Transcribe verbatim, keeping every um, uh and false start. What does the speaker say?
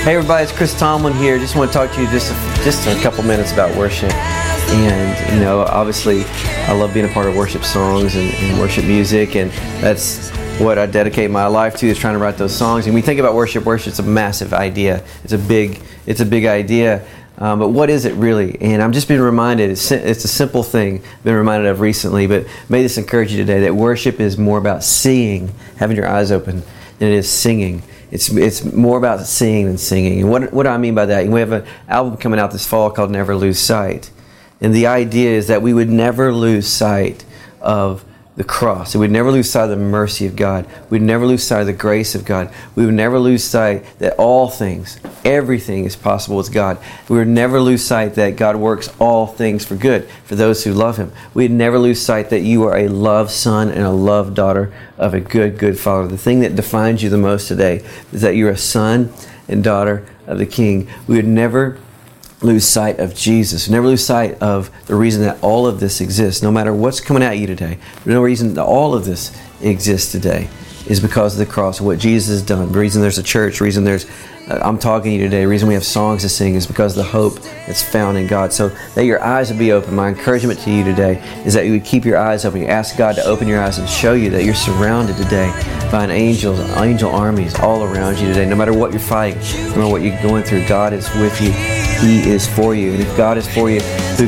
Hey everybody, it's Chris Tomlin here. Just want to talk to you just a, just a couple minutes about worship. And, you know, obviously I love being a part of worship songs and, and worship music, and that's what I dedicate my life to, is trying to write those songs. And when we think about worship, worship's a massive idea. It's a big, it's a big idea. Um, but what is it really? And I'm just being reminded, it's, it's a simple thing, been reminded of recently, but may this encourage you today, that worship is more about seeing, having your eyes open, than it is singing. It's it's more about seeing than singing. And what what do I mean by that? We have an album coming out this fall called Never Lose Sight. And the idea is that we would never lose sight of the cross. We would never lose sight of the mercy of God. We'd never lose sight of the grace of God. We would never lose sight that all things, everything is possible with God. We would never lose sight that God works all things for good for those who love Him. We'd never lose sight that you are a loved son and a loved daughter of a good, good Father. The thing that defines you the most today is that you're a son and daughter of the King. We would never lose sight of Jesus. Never lose sight of the reason that all of this exists. No matter what's coming at you today, no reason that all of this exists today is because of the cross, what Jesus has done. The reason there's a church, the reason there's uh, I'm talking to you today, the reason we have songs to sing is because of the hope that's found in God. So that your eyes would be open. My encouragement to you today is that you would keep your eyes open. You ask God to open your eyes and show you that you're surrounded today by an angels, angel armies all around you today. No matter what you're fighting, no matter what you're going through, God is with you. He is for you. And if God is for you, who